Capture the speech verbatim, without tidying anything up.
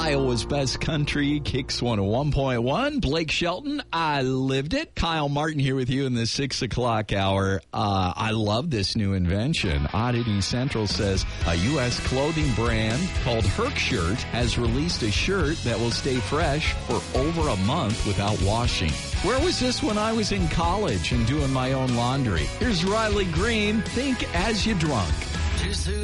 Iowa's best country, Kicks one oh one point one. Blake Shelton, I lived it. Kyle Martin here with you in the six o'clock hour. Uh, I love this new invention. Oddity Central says a U S clothing brand called Herc Shirt has released a shirt that will stay fresh for over a month without washing. Where was this when I was in college and doing my own laundry? Here's Riley Green, Think As You Drunk.